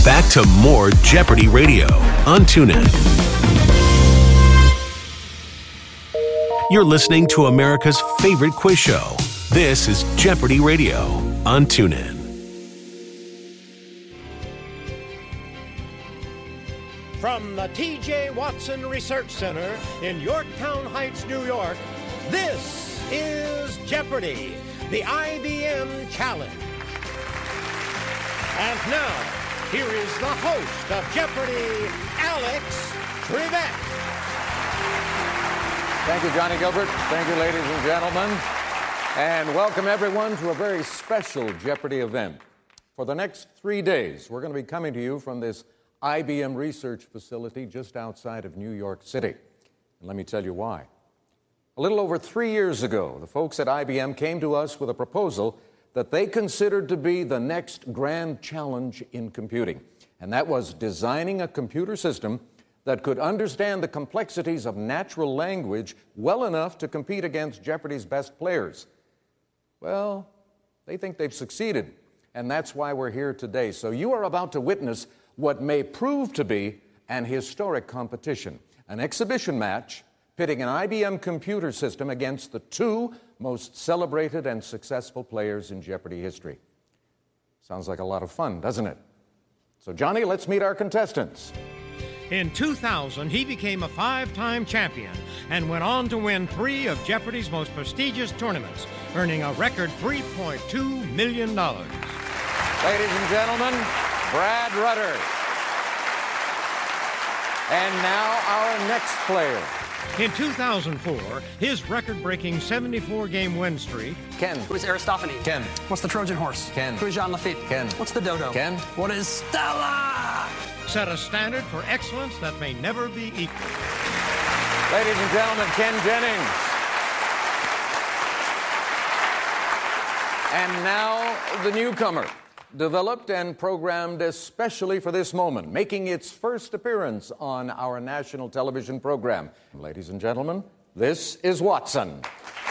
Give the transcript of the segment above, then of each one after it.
Back to more Jeopardy Radio on TuneIn. You're listening to America's favorite quiz show. This is Jeopardy Radio on TuneIn. From the T.J. Watson Research Center in Yorktown Heights, New York, this is Jeopardy, the IBM Challenge. And now, here is the host of Jeopardy, Alex Trebek. Thank you, Johnny Gilbert. Thank you, ladies and gentlemen. And welcome, everyone, to a very special Jeopardy event. For the next 3 days, we're going to be coming to you from this IBM research facility just outside of New York City. And let me tell you why. A little over 3 years ago, the folks at IBM came to us with a proposal that they considered to be the next grand challenge in computing. And that was designing a computer system that could understand the complexities of natural language well enough to compete against Jeopardy's best players. Well, they think they've succeeded, and that's why we're here today. So you are about to witness what may prove to be an historic competition, an exhibition match pitting an IBM computer system against the two most celebrated and successful players in Jeopardy history. Sounds like a lot of fun, doesn't it? So, Johnny, let's meet our contestants. In 2000, he became a 5-time champion and went on to win 3 of Jeopardy's most prestigious tournaments, earning a record $3.2 million. Ladies and gentlemen, Brad Rutter. And now our next player. In 2004, his record-breaking 74-game win streak. Ken. Who is Aristophanes? Ken. What's the Trojan horse? Ken. Who is Jean Lafitte? Ken. What's the dodo? Ken. What is Stella? Set a standard for excellence that may never be equaled. Ladies and gentlemen, Ken Jennings. And now the newcomer, developed and programmed especially for this moment, making its first appearance on our national television program. Ladies and gentlemen, this is Watson.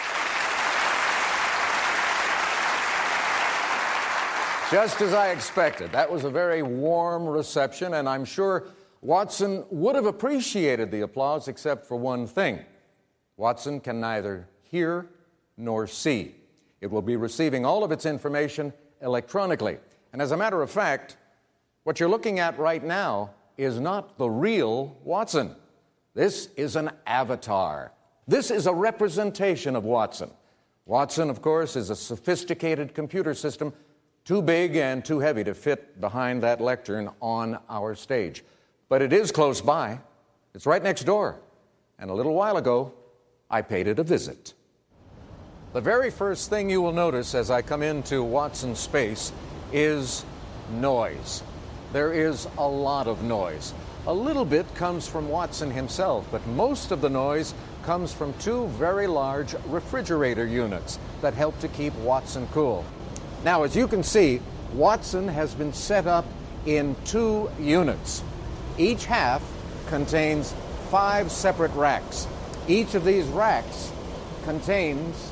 Just as I expected, that was a very warm reception, and I'm sure Watson would have appreciated the applause except for one thing. Watson can neither hear nor see. It will be receiving all of its information electronically. And as a matter of fact, what you're looking at right now is not the real Watson. This is an avatar. This is a representation of Watson. Watson, of course, is a sophisticated computer system too big and too heavy to fit behind that lectern on our stage. But it is close by. It's right next door. And a little while ago, I paid it a visit. The very first thing you will notice as I come into Watson's space is noise. There is a lot of noise. A little bit comes from Watson himself, but most of the noise comes from 2 very large refrigerator units that help to keep Watson cool. Now, as you can see, Watson has been set up in 2 units. Each half contains 5 separate racks. Each of these racks contains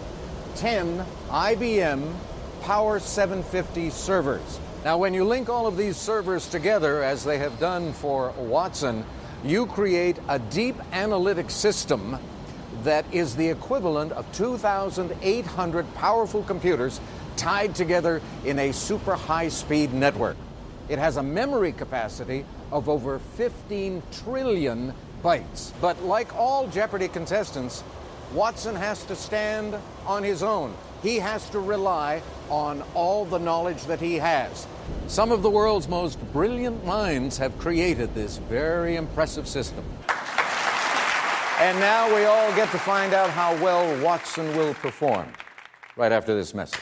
10 IBM Power 750 servers. Now, when you link all of these servers together, as they have done for Watson, you create a deep analytic system that is the equivalent of 2,800 powerful computers tied together in a super high-speed network. It has a memory capacity of over 15 trillion bytes. But like all Jeopardy contestants, Watson has to stand on his own. He has to rely on all the knowledge that he has. Some of the world's most brilliant minds have created this very impressive system. And now we all get to find out how well Watson will perform right after this message.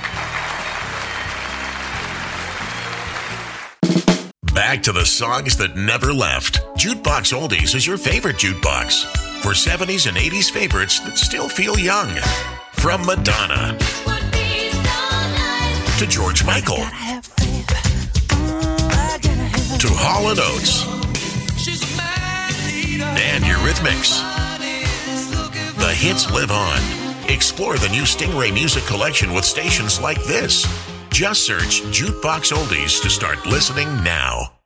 Back to the songs that never left. Jukebox Oldies is your favorite jukebox for 70s and 80s favorites that still feel young. From Madonna to George Michael to Hall & Oates and Eurythmics. The hits live on. Explore the new Stingray Music Collection with stations like this. Just search Jukebox Oldies to start listening now.